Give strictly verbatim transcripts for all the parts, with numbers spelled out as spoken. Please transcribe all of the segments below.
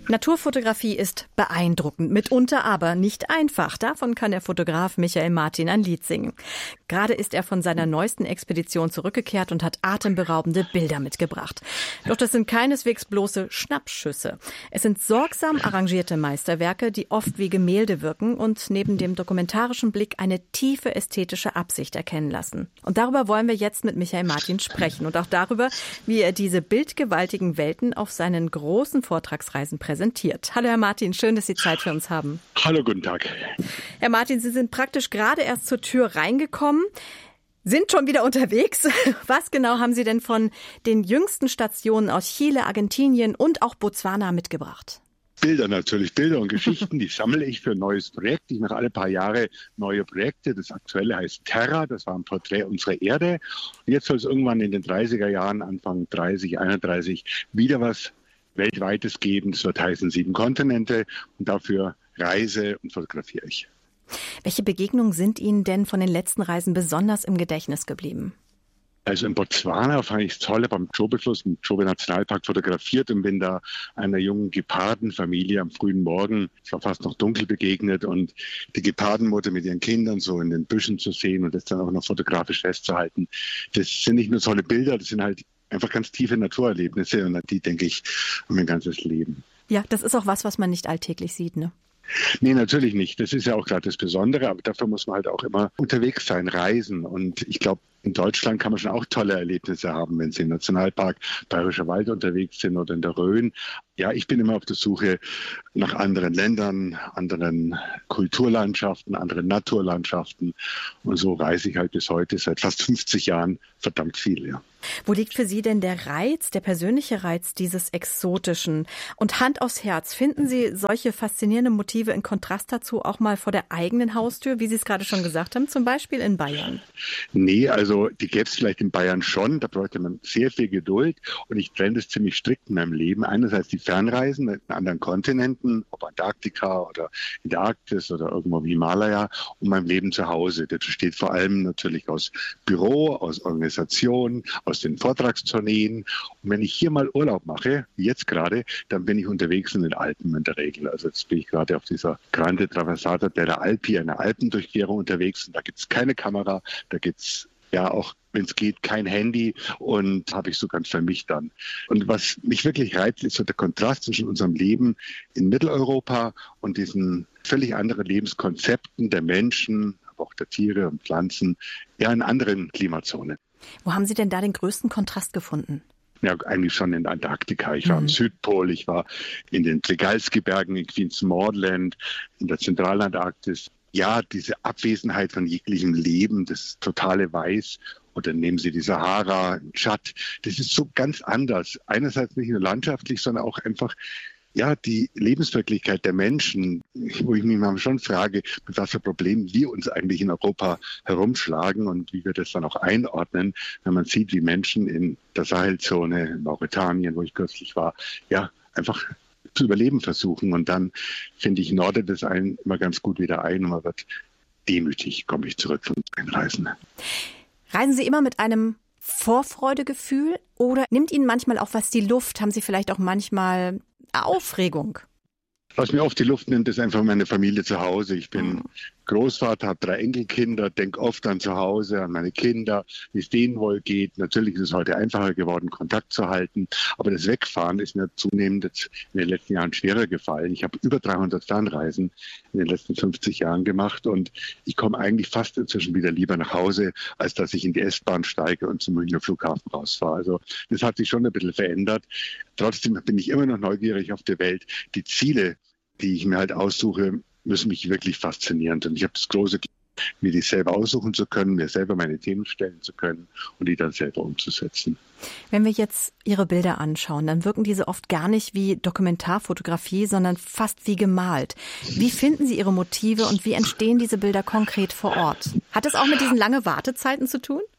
Naturfotografie ist beeindruckend, mitunter aber nicht einfach. Davon kann der Fotograf Michael Martin ein Lied singen. Gerade ist er von seiner neuesten Expedition zurückgekehrt und hat atemberaubende Bilder mitgebracht. Doch das sind keineswegs bloße Schnappschüsse. Es sind sorgsam arrangierte Meisterwerke, die oft wie Gemälde wirken und neben dem dokumentarischen Blick eine tiefe ästhetische Absicht erkennen lassen. Und darüber wollen wir jetzt mit Michael Martin sprechen und auch darüber, wie er diese bildgewaltigen Welten auf seinen großen Vortragsreisen präsentiert. Präsentiert. Hallo Herr Martin, schön, dass Sie Zeit für uns haben. Hallo, guten Tag. Herr Martin, Sie sind praktisch gerade erst zur Tür reingekommen, sind schon wieder unterwegs. Was genau haben Sie denn von den jüngsten Stationen aus Chile, Argentinien und auch Botswana mitgebracht? Bilder natürlich, Bilder und Geschichten, die sammle ich für ein neues Projekt. Ich mache alle paar Jahre neue Projekte. Das aktuelle heißt Terra, das war ein Porträt unserer Erde. Und jetzt soll es irgendwann in den dreißiger Jahren, Anfang dreißig, einunddreißig, wieder was Weltweites geben. Das wird heißen sieben Kontinente und dafür reise und fotografiere ich. Welche Begegnungen sind Ihnen denn von den letzten Reisen besonders im Gedächtnis geblieben? Also in Botswana fand ich es toll, habe am Chobe-Fluss, im Chobe-Nationalpark fotografiert und bin da einer jungen Gepardenfamilie am frühen Morgen, es war fast noch dunkel, begegnet und die Gepardenmutter mit ihren Kindern so in den Büschen zu sehen und das dann auch noch fotografisch festzuhalten. Das sind nicht nur tolle Bilder, das sind halt einfach ganz tiefe Naturerlebnisse und an die denke ich mein ganzes Leben. Ja, das ist auch was, was man nicht alltäglich sieht, ne? Nee, natürlich nicht. Das ist ja auch gerade das Besondere, aber dafür muss man halt auch immer unterwegs sein, reisen. Und ich glaube, in Deutschland kann man schon auch tolle Erlebnisse haben, wenn Sie im Nationalpark Bayerischer Wald unterwegs sind oder in der Rhön. Ja, ich bin immer auf der Suche nach anderen Ländern, anderen Kulturlandschaften, anderen Naturlandschaften. Und so reise ich halt bis heute seit fast fünfzig Jahren verdammt viel, ja. Wo liegt für Sie denn der Reiz, der persönliche Reiz dieses Exotischen? Und Hand aufs Herz, finden Sie solche faszinierenden Motive in Kontrast dazu auch mal vor der eigenen Haustür, wie Sie es gerade schon gesagt haben, zum Beispiel in Bayern? Nee, also die gäbe es vielleicht in Bayern schon, da bräuchte man sehr viel Geduld und ich trenne das ziemlich strikt in meinem Leben. Einerseits die Fernreisen in anderen Kontinenten, ob Antarktika oder in der Arktis oder irgendwo im Himalaya und mein Leben zu Hause. Das besteht vor allem natürlich aus Büro, aus Organisation, aus den Vortragstourneen. Und wenn ich hier mal Urlaub mache, wie jetzt gerade, dann bin ich unterwegs in den Alpen in der Regel. Also jetzt bin ich gerade auf dieser Grande Traversata delle Alpi, einer Alpendurchquerung unterwegs und da gibt es keine Kamera, da gibt es ja auch, wenn es geht, kein Handy und habe ich so ganz für mich dann. Und was mich wirklich reizt, ist so der Kontrast zwischen unserem Leben in Mitteleuropa und diesen völlig anderen Lebenskonzepten der Menschen, aber auch der Tiere und Pflanzen, ja in anderen Klimazonen. Wo haben Sie denn da den größten Kontrast gefunden? Ja, eigentlich schon in Antarktika. Ich war mhm. am Südpol, ich war in den Tregalski-Bergen, in Queen's Maudland, in der Zentralantarktis. Ja, diese Abwesenheit von jeglichem Leben, das totale Weiß. Oder nehmen Sie die Sahara, Tschad. Das ist so ganz anders. Einerseits nicht nur landschaftlich, sondern auch einfach ja, die Lebenswirklichkeit der Menschen, wo ich mich manchmal schon frage, mit was für Problemen wir uns eigentlich in Europa herumschlagen und wie wir das dann auch einordnen, wenn man sieht, wie Menschen in der Sahelzone, in Mauretanien, wo ich kürzlich war, ja, einfach zu überleben versuchen. Und dann, finde ich, nordet das einen immer ganz gut wieder ein und man wird demütig, komme ich zurück von den Reisen. Reisen Sie immer mit einem Vorfreudegefühl oder nimmt Ihnen manchmal auch was die Luft? Haben Sie vielleicht auch manchmal Aufregung? Was mir oft die Luft nimmt, ist einfach meine Familie zu Hause. Ich bin Großvater, habe drei Enkelkinder, denke oft an zu Hause, an meine Kinder, wie es denen wohl geht. Natürlich ist es heute einfacher geworden, Kontakt zu halten. Aber das Wegfahren ist mir zunehmend jetzt in den letzten Jahren schwerer gefallen. Ich habe über dreihundert Fernreisen in den letzten fünfzig Jahren gemacht und ich komme eigentlich fast inzwischen wieder lieber nach Hause, als dass ich in die S-Bahn steige und zum Münchner Flughafen rausfahre. Also das hat sich schon ein bisschen verändert. Trotzdem bin ich immer noch neugierig auf die Welt. Die Ziele, die ich mir halt aussuche, müssen mich wirklich faszinieren. Und ich habe das große Glück, mir die selber aussuchen zu können, mir selber meine Themen stellen zu können und die dann selber umzusetzen. Wenn wir jetzt Ihre Bilder anschauen, dann wirken diese oft gar nicht wie Dokumentarfotografie, sondern fast wie gemalt. Wie finden Sie Ihre Motive und wie entstehen diese Bilder konkret vor Ort? Hat es auch mit diesen langen Wartezeiten zu tun?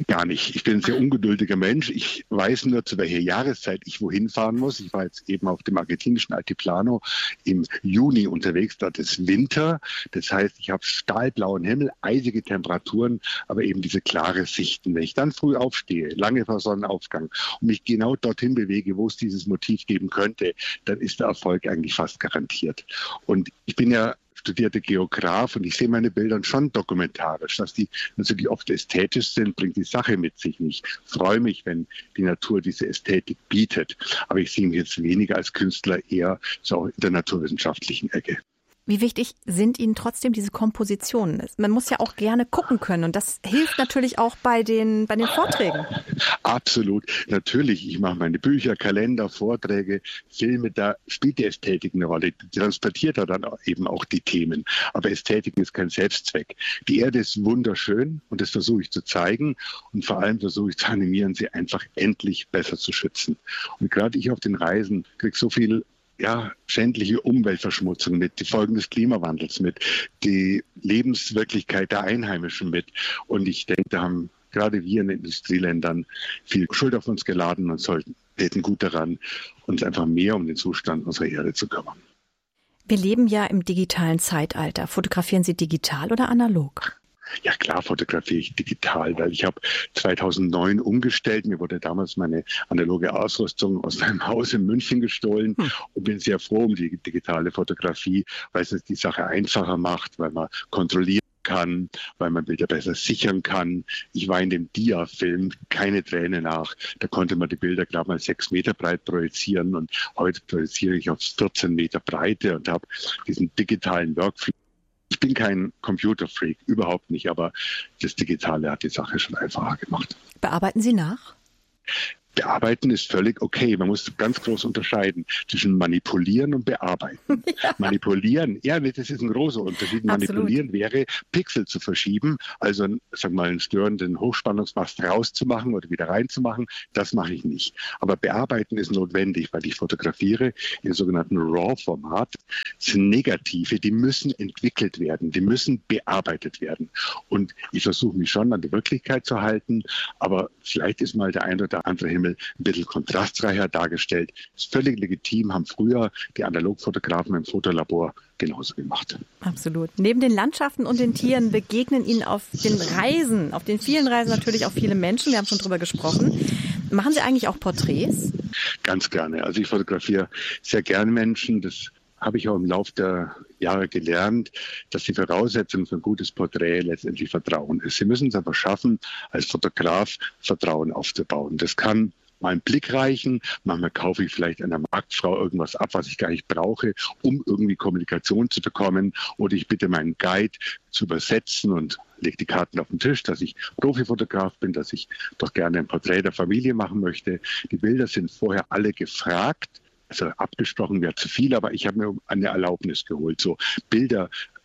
Gar nicht. Ich bin ein sehr ungeduldiger Mensch. Ich weiß nur, zu welcher Jahreszeit ich wohin fahren muss. Ich war jetzt eben auf dem argentinischen Altiplano im Juni unterwegs. Dort ist Winter. Das heißt, ich habe stahlblauen Himmel, eisige Temperaturen, aber eben diese klare Sichten. Wenn ich dann früh aufstehe, lange vor Sonnenaufgang und mich genau dorthin bewege, wo es dieses Motiv geben könnte, dann ist der Erfolg eigentlich fast garantiert. Und ich bin ja studierte Geograf und ich sehe meine Bilder schon dokumentarisch. Dass die natürlich oft ästhetisch sind, bringt die Sache mit sich nicht. Ich freue mich, wenn die Natur diese Ästhetik bietet. Aber ich sehe mich jetzt weniger als Künstler, eher so in der naturwissenschaftlichen Ecke. Wie wichtig sind Ihnen trotzdem diese Kompositionen? Man muss ja auch gerne gucken können und das hilft natürlich auch bei den, bei den Vorträgen. Absolut. Natürlich, ich mache meine Bücher, Kalender, Vorträge, Filme, da spielt die Ästhetik eine Rolle. Die transportiert da dann eben auch die Themen. Aber Ästhetik ist kein Selbstzweck. Die Erde ist wunderschön und das versuche ich zu zeigen und vor allem versuche ich zu animieren, sie einfach endlich besser zu schützen. Und gerade ich auf den Reisen kriege so viel ja, schändliche Umweltverschmutzung mit, die Folgen des Klimawandels mit, die Lebenswirklichkeit der Einheimischen mit. Und ich denke, da haben gerade wir in den Industrieländern viel Schuld auf uns geladen und sollten täten gut daran, uns einfach mehr um den Zustand unserer Erde zu kümmern. Wir leben ja im digitalen Zeitalter. Fotografieren Sie digital oder analog? Ja klar, fotografiere ich digital, weil ich habe zweitausendneun umgestellt. Mir wurde damals meine analoge Ausrüstung aus meinem Haus in München gestohlen hm. und bin sehr froh um die digitale Fotografie, weil es die Sache einfacher macht, weil man kontrollieren kann, weil man Bilder besser sichern kann. Ich war in dem Dia-Film keine Träne nach. Da konnte man die Bilder gerade mal sechs Meter breit projizieren und heute projiziere ich auf vierzehn Meter Breite und habe diesen digitalen Workflow. Ich bin kein Computerfreak, überhaupt nicht, aber das Digitale hat die Sache schon einfacher gemacht. Bearbeiten Sie nach? Bearbeiten ist völlig okay. Man muss ganz groß unterscheiden zwischen manipulieren und bearbeiten. Ja. Manipulieren, ja, das ist ein großer Unterschied. Absolut. Manipulieren wäre, Pixel zu verschieben, also sag mal, einen störenden Hochspannungsmast rauszumachen oder wieder reinzumachen. Das mache ich nicht. Aber bearbeiten ist notwendig, weil ich fotografiere im sogenannten RAW-Format. Das sind Negative, die müssen entwickelt werden, die müssen bearbeitet werden. Und ich versuche mich schon an die Wirklichkeit zu halten, aber vielleicht ist mal der ein oder andere Himmel ein bisschen kontrastreicher dargestellt. Das ist völlig legitim, haben früher die Analogfotografen im Fotolabor genauso gemacht. Absolut. Neben den Landschaften und den Tieren begegnen Ihnen auf den Reisen, auf den vielen Reisen natürlich auch viele Menschen. Wir haben schon drüber gesprochen. Machen Sie eigentlich auch Porträts? Ganz gerne. Also ich fotografiere sehr gerne Menschen. Das habe ich auch im Laufe der Jahre gelernt, dass die Voraussetzung für ein gutes Porträt letztendlich Vertrauen ist. Sie müssen es aber schaffen, als Fotograf Vertrauen aufzubauen. Das kann mal einen Blick reichen. Manchmal kaufe ich vielleicht einer Marktfrau irgendwas ab, was ich gar nicht brauche, um irgendwie Kommunikation zu bekommen. Oder ich bitte meinen Guide zu übersetzen und lege die Karten auf den Tisch, dass ich Profifotograf bin, dass ich doch gerne ein Porträt der Familie machen möchte. Die Bilder sind vorher alle gefragt. Also abgesprochen wäre zu viel, aber ich habe mir eine Erlaubnis geholt. So Bilder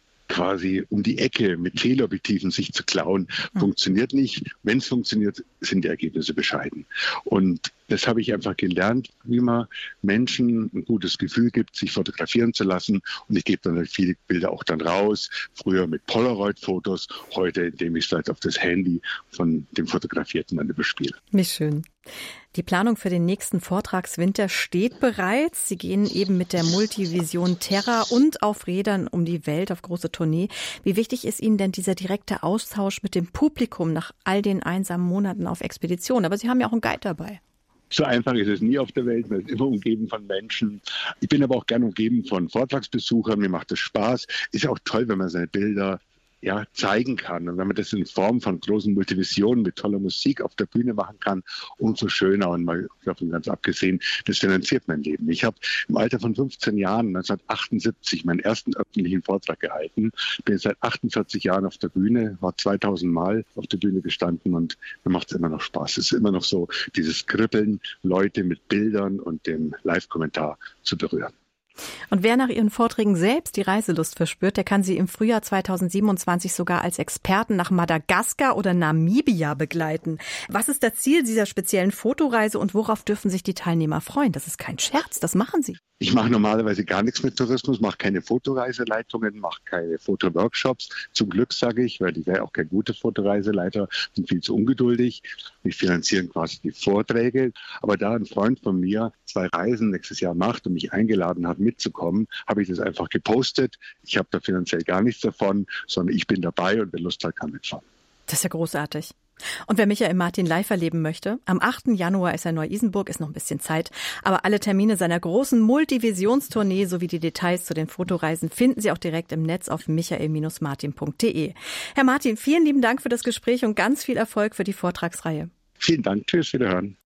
quasi um die Ecke mit Teleobjektiven sich zu klauen, mhm. funktioniert nicht. Wenn es funktioniert, sind die Ergebnisse bescheiden. Und das habe ich einfach gelernt, wie man Menschen ein gutes Gefühl gibt, sich fotografieren zu lassen. Und ich gebe dann viele Bilder auch dann raus. Früher mit Polaroid-Fotos, heute indem ich es halt auf das Handy von dem Fotografierten dann überspiele. Wie schön. Die Planung für den nächsten Vortragswinter steht bereits. Sie gehen eben mit der Multivision Terra und auf Rädern um die Welt auf große Tournee. Wie wichtig ist Ihnen denn dieser direkte Austausch mit dem Publikum nach all den einsamen Monaten auf Expedition? Aber Sie haben ja auch einen Guide dabei. So einfach ist es nie auf der Welt, man ist immer umgeben von Menschen. Ich bin aber auch gerne umgeben von Vortragsbesuchern, mir macht das Spaß. Ist ja auch toll, wenn man seine Bilder ja, zeigen kann. Und wenn man das in Form von großen Multivisionen mit toller Musik auf der Bühne machen kann, umso schöner. Und mal davon ganz abgesehen, das finanziert mein Leben. Ich habe im Alter von fünfzehn Jahren, neunzehnhundertachtundsiebzig, meinen ersten öffentlichen Vortrag gehalten. Bin seit achtundvierzig Jahren auf der Bühne, war zweitausend Mal auf der Bühne gestanden und mir macht es immer noch Spaß. Es ist immer noch so, dieses Kribbeln, Leute mit Bildern und dem Live-Kommentar zu berühren. Und wer nach Ihren Vorträgen selbst die Reiselust verspürt, der kann Sie im Frühjahr zweitausendsiebenundzwanzig sogar als Experten nach Madagaskar oder Namibia begleiten. Was ist das Ziel dieser speziellen Fotoreise und worauf dürfen sich die Teilnehmer freuen? Das ist kein Scherz, das machen Sie. Ich mache normalerweise gar nichts mit Tourismus, mache keine Fotoreiseleitungen, mache keine Fotoworkshops. Zum Glück sage ich, weil ich wäre auch kein guter Fotoreiseleiter, bin viel zu ungeduldig. Wir finanzieren quasi die Vorträge. Aber da ein Freund von mir zwei Reisen nächstes Jahr macht und mich eingeladen hat, mitzukommen, habe ich das einfach gepostet. Ich habe da finanziell gar nichts davon, sondern ich bin dabei und wer Lust hat, kann mitfahren. Das ist ja großartig. Und wer Michael Martin live erleben möchte, am achten Januar ist er in Neu-Isenburg, ist noch ein bisschen Zeit. Aber alle Termine seiner großen Multivisionstournee sowie die Details zu den Fotoreisen finden Sie auch direkt im Netz auf michael Martin punkt de. Herr Martin, vielen lieben Dank für das Gespräch und ganz viel Erfolg für die Vortragsreihe. Vielen Dank. Tschüss, wiederhören.